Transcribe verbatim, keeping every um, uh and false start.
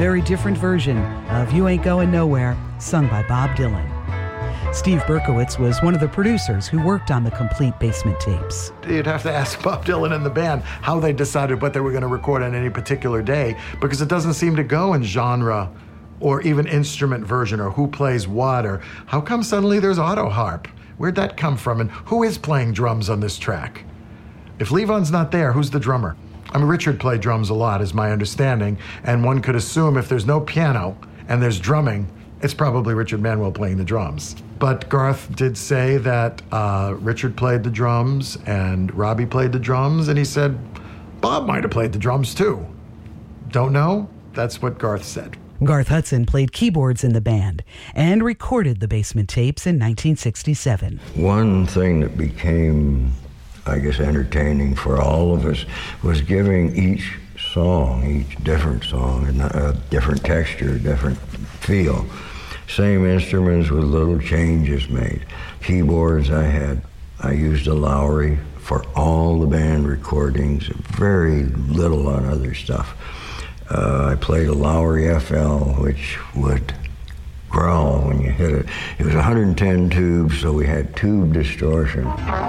very different version of You Ain't Going Nowhere, sung by Bob Dylan. Steve Berkowitz was one of the producers who worked on the complete Basement tapes. You'd have to ask Bob Dylan and the band how they decided what they were going to record on any particular day, because it doesn't seem to go in genre or even instrument version or who plays what or how come suddenly there's auto harp. Where'd that come from, and who is playing drums on this track? If Levon's not there, who's the drummer? I mean, Richard played drums a lot, is my understanding, and one could assume if there's no piano and there's drumming, it's probably Richard Manuel playing the drums. But Garth did say that uh, Richard played the drums and Robbie played the drums, and he said Bob might have played the drums too. Don't know? That's what Garth said. Garth Hudson played keyboards in the band and recorded the Basement tapes in nineteen sixty-seven. One thing that became, I guess, entertaining for all of us was giving each song, each different song, a different texture, different feel. Same instruments with little changes made. Keyboards I had, I used a Lowry for all the band recordings, very little on other stuff. Uh, I played a Lowry F L, which would growl when you hit it. It was one hundred ten tubes, so we had tube distortion.